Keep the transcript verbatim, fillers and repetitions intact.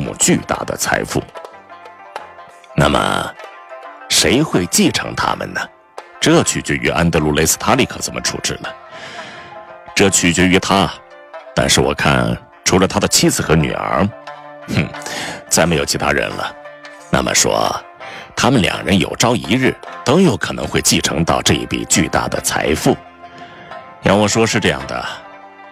目巨大的财富。那么，谁会继承他们呢？这取决于安德鲁·雷斯塔利克怎么处置了。这取决于他，但是我看除了他的妻子和女儿，哼，再没有其他人了。那么说，他们两人有朝一日都有可能会继承到这一笔巨大的财富。要我说是这样的。